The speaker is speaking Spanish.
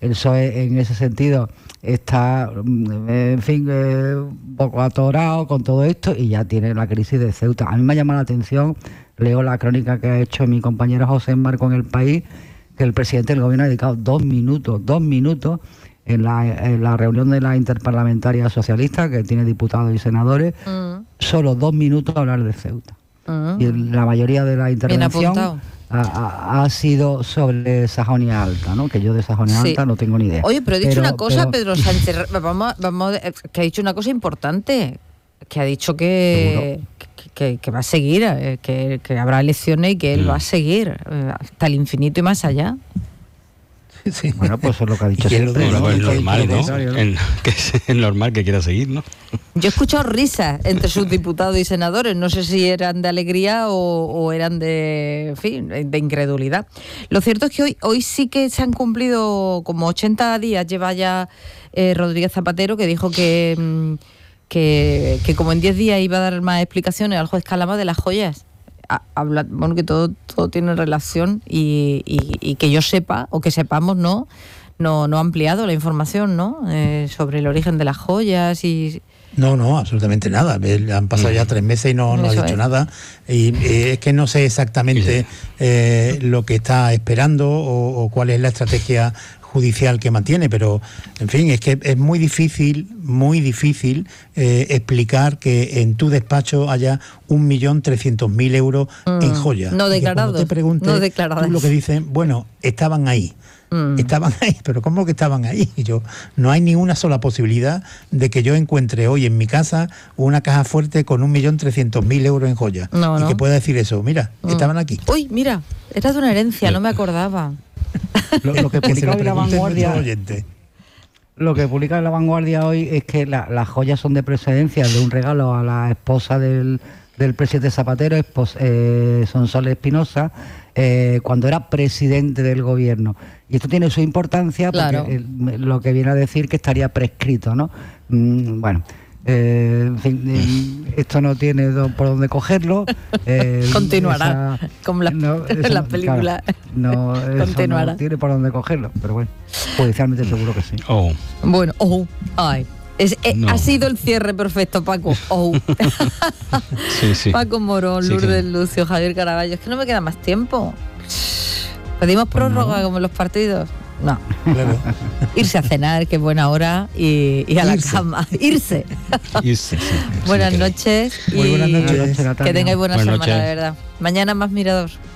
el PSOE en ese sentido está, en fin, un poco atorado con todo esto y ya tiene la crisis de Ceuta. A mí me llama la atención, leo la crónica que ha hecho mi compañero José Marco en El País, que el presidente del gobierno ha dedicado 2 minutos en la reunión de la Interparlamentaria Socialista, que tiene diputados y senadores, solo 2 minutos a hablar de Ceuta. Y la mayoría de la intervención ha sido sobre Sajonia Alta, ¿no? Que yo de Sajonia Alta no tengo ni idea. Oye, pero ha dicho una cosa, Pedro Sánchez, vamos, que ha dicho una cosa importante, que ha dicho que va a seguir, que habrá elecciones y que él va a seguir hasta el infinito y más allá. Sí. Bueno, pues eso es lo que ha dicho siempre. Es normal, ¿no? Es normal que quiera seguir, ¿no? Yo he escuchado risas entre sus diputados y senadores, no sé si eran de alegría o eran de incredulidad. Lo cierto es que hoy sí que se han cumplido como 80 días, lleva ya Rodríguez Zapatero, que dijo que como en 10 días iba a dar más explicaciones al juez Calama de las joyas. Bueno, que todo tiene relación y que yo sepa, o que sepamos, no ha ampliado la información, ¿no? Sobre el origen de las joyas y... No, absolutamente nada. Han pasado ya 3 meses y no ha dicho nada. Y es que no sé exactamente lo que está esperando o cuál es la estrategia judicial que mantiene, pero en fin, es que es muy difícil explicar que en tu despacho haya 1.300.000 euros en joyas. No declarados. Te preguntes, no declarados. Tú lo que dicen, bueno, estaban ahí. Estaban ahí, pero ¿cómo que estaban ahí? No hay ni una sola posibilidad de que yo encuentre hoy en mi casa una caja fuerte con 1.300.000 euros en joyas. Y que pueda decir eso, mira, estaban aquí. Uy, mira, era de una herencia, no me acordaba. Lo que publica hoy La Vanguardia, lo que publica La Vanguardia hoy es que las joyas son de procedencia de un regalo a la esposa del presidente Zapatero, Sonsoles Espinosa, cuando era presidente del gobierno. Y esto tiene su importancia porque lo que viene a decir que estaría prescrito, ¿no? Bueno. En fin, esto no tiene por dónde cogerlo. Continuará, como la película. Claro, continuará. No tiene por dónde cogerlo, pero bueno, judicialmente seguro que sí. Bueno, ha sido el cierre perfecto, Paco. Sí. Paco Morón, Lourdes Lucio, Javier Caraballo. Es que no me queda más tiempo. ¿Pedimos prórroga como en los partidos? No. Claro. Irse a cenar, que es buena hora, y a la cama. Irse. Sí. Buenas noches. Muy buenas noches. Que tengáis buena semana, de verdad. Mañana más Mirador.